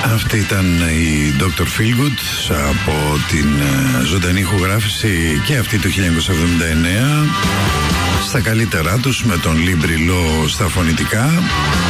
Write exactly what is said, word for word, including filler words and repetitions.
Αυτή ήταν η ντόκτορ Feelgood από την ζωντανή ηχογράφηση και αυτή το χίλια εννιακόσια εβδομήντα εννέα στα καλύτερά τους με τον Λίμπριλο στα φωνητικά.